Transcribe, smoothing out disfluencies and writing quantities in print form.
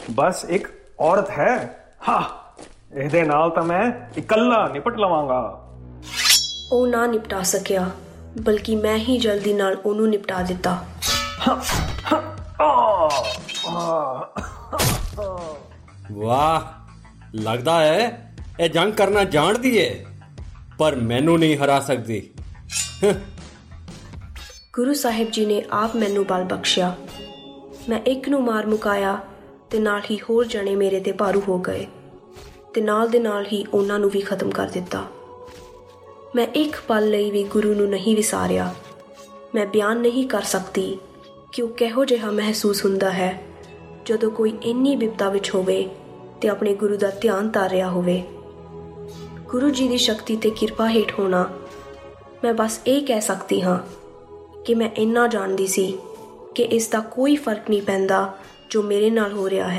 बस एक औरत है। हाँ, ਇਹਦੇ ਨਾਲ ਤਾਂ ਮੈਂ ਇਕੱਲਾ ਨਿਪਟ ਲਵਾਂਗਾ। ਉਹ ਨਾ ਨਿਪਟਾ ਸਕਿਆ, ਬਲਕਿ ਮੈਂ ਹੀ ਜਲਦੀ ਨਾਲ ਉਹਨੂੰ ਨਿਪਟਾ ਦਿੱਤਾ। वाह, लगता है ये जंग करना जानती है, पर मैनू नहीं हरा सकती। ਗੁਰੂ ਸਾਹਿਬ ਜੀ ਨੇ ਆਪ ਮੈਨੂੰ ਬਲ ਬਖਸ਼ਿਆ। ਮੈਂ ਇੱਕ ਨੂੰ ਮਾਰ ਮੁਕਾਇਆ ਤੇ ਨਾਲ ਹੀ ਹੋਰ ਜਣੇ ਮੇਰੇ ਤੇ ਭਾਰੂ ਹੋ ਗਏ ਤੇ ਨਾਲ ਦੇ ਨਾਲ ਹੀ ਉਹਨਾਂ ਨੂੰ ਵੀ ਖਤਮ ਕਰ ਦਿੱਤਾ। ਮੈਂ ਇੱਕ ਪਲ ਲਈ ਵੀ ਗੁਰੂ ਨੂੰ ਨਹੀਂ ਵਿਸਾਰਿਆ। ਮੈਂ ਬਿਆਨ ਨਹੀਂ ਕਰ ਸਕਦੀ ਕਿ ਉਹ ਕਿਹੋ ਜਿਹਾ ਮਹਿਸੂਸ ਹੁੰਦਾ ਹੈ ਜਦੋਂ ਕੋਈ ਇੰਨੀ ਬਿਪਤਾ ਵਿੱਚ ਹੋਵੇ ਤੇ ਆਪਣੇ ਗੁਰੂ ਦਾ ਧਿਆਨ ਧਰ ਰਿਹਾ ਹੋਵੇ। ਗੁਰੂ ਜੀ ਦੀ ਸ਼ਕਤੀ ਤੇ ਕਿਰਪਾ ਹੇਠ ਹੋਣਾ, ਮੈਂ ਬਸ ਇਹ ਕਹਿ ਸਕਦੀ ਹਾਂ ਕਿ ਮੈਂ ਇੰਨਾ ਜਾਣਦੀ ਸੀ ਕਿ ਇਸ ਦਾ ਕੋਈ ਫਰਕ ਨਹੀਂ ਪੈਂਦਾ ਜੋ ਮੇਰੇ ਨਾਲ ਹੋ ਰਿਹਾ ਹੈ।